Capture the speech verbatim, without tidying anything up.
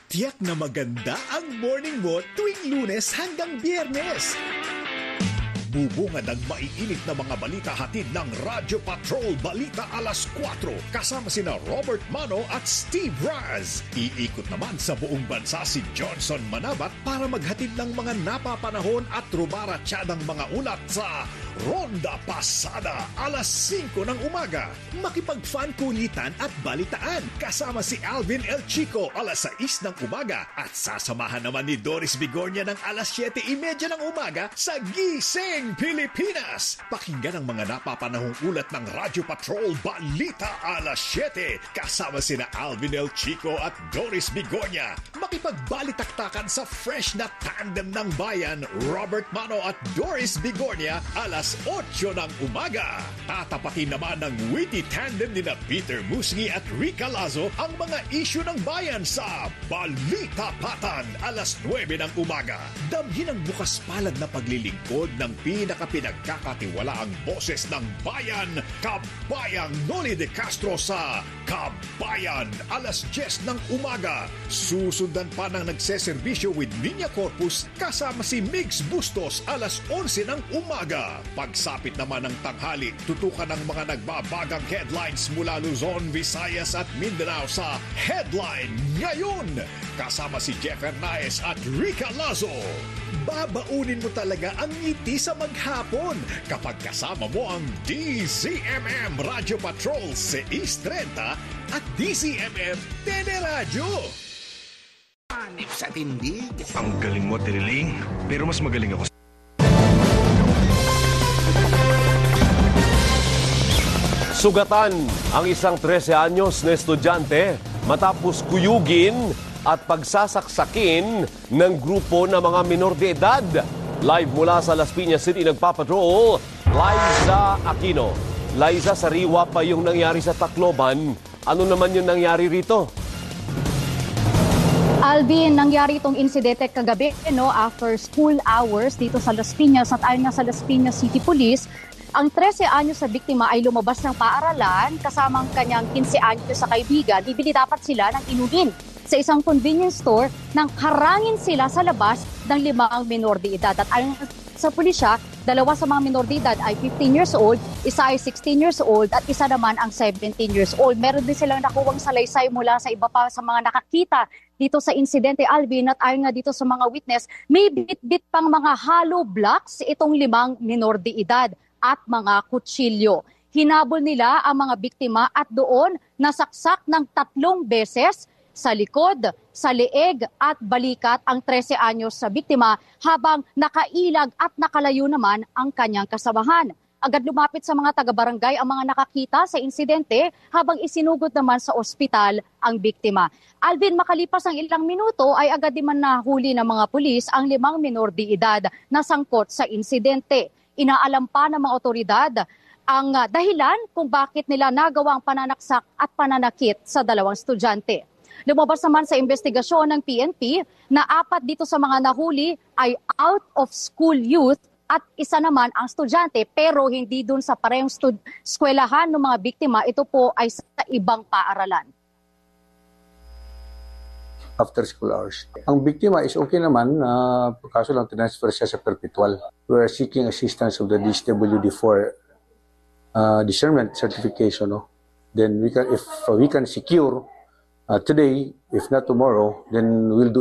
Tiyak na maganda ang morning mo tuwing Lunes hanggang Biyernes. Bubungad ang maiinit na mga balita hatid ng Radyo Patrol Balita alas kwatro kasama sina Robert Mano at Steve Raz. Iikot naman sa buong bansa si Johnson Manabat para maghatid ng mga napapanahon at rubaratsyadang mga ulat sa Ronda Pasada alas singko ng umaga. Makipag-fan kulitan at balitaan kasama si Alvin El Chico alas sais ng umaga at sasamahan naman ni Doris Bigornia ng alas siyete trenta ng umaga sa Gising Pilipinas. Pakinggan ang mga napapanahong ulat ng Radyo Patrol Balita alas siyete kasama sina Alvin El Chico at Doris Bigornia. Makipagbalitaktakan sa fresh na tandem ng bayan Robert Mano at Doris Bigornia alas otso ng umaga. Tatapatin naman ng witty tandem ni na Peter Musngi at Rica Lazo ang mga isyu ng bayan sa Balita Patan alas nuwebe ng umaga. Damhin ang bukas palad na paglilingkod ng pinakapinagkakatiwalaang boses ng bayan, Kabayang Noli de Castro sa Kabayan alas diyes ng umaga. Susundan pa ng nagseserbisyo with Niña Corpus kasama si Migs Bustos alas onse ng umaga. Pagsapit naman ng tanghali, tutukan ng mga nagbabagang headlines mula Luzon, Visayas at Mindanao sa Headline Ngayon. Kasama si Jeff Hernaez at Rica Lazo. Babaunin mo talaga ang ngiti sa maghapon kapag kasama mo ang D Z M M Radio Patrol sais trenta at D Z M M Teleradyo. Anip sa tindig. Ang galing mo, Tiriling. Pero mas magaling ako. Sugatan ang isang trese anyos na estudyante matapos kuyugin at pagsasaksakin ng grupo ng mga minor de edad. Live mula sa Las Piñas City nagpapatrol, Liza Aquino. Liza, sariwa pa yung nangyari sa Tacloban. Ano naman yung nangyari rito? Alvin, nangyari itong insidente kagabi no, after school hours dito sa Las Piñas at ayon nga sa Las Piñas City Police, ang trese anyos sa biktima ay lumabas ng paaralan kasama ang kanyang kinse anyos sa kaibigan. Bibili dapat sila ng inumin sa isang convenience store nang harangin sila sa labas ng limang minor de edad. At ayon sa pulisya, dalawa sa mga minor de edad ay fifteen years old, isa ay sixteen years old at isa naman ang seventeen years old. Meron din silang nakuwang salaysay mula sa iba pa sa mga nakakita dito sa insidente, Alvin, at ayon nga dito sa mga witness, may bit-bit pang mga hollow blocks itong limang minor de edad at mga kutsilyo. Hinabol nila ang mga biktima at doon nasaksak ng tatlong beses sa likod, sa leeg at balikat ang trese anyos sa biktima habang nakailag at nakalayo naman ang kanyang kasamahan. Agad lumapit sa mga taga-barangay ang mga nakakita sa insidente habang isinugod naman sa ospital ang biktima. Alvin, makalipas ang ilang minuto ay agad din man nahuli ng mga pulis ang limang minor de edad na sangkot sa insidente. Inaalam pa ng mga otoridad ang dahilan kung bakit nila nagawa ang pananaksak at pananakit sa dalawang estudyante. Lumabas naman sa investigasyon ng P N P na apat dito sa mga nahuli ay out-of-school youth at isa naman ang estudyante pero hindi dun sa parehong stud- eskwelahan ng mga biktima. Ito po ay sa ibang paaralan. After school hours. Ang biktima is okay naman, uh, kaso lang transfer siya sa perpetual. We are seeking assistance of the D S W D for uh, discernment certification. No? Then we can, if uh, we can secure uh, today, if not tomorrow, then we'll do